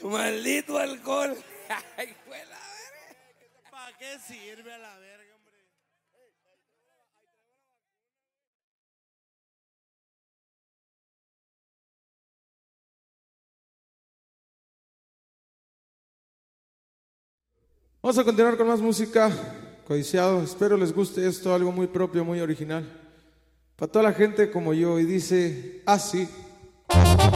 Maldito alcohol. Ay, fue la verga. ¿Para qué sirve a la verga, hombre? Vamos a continuar con más música, codiciado. Espero les guste esto, algo muy propio, muy original. Para toda la gente como yo, y dice así.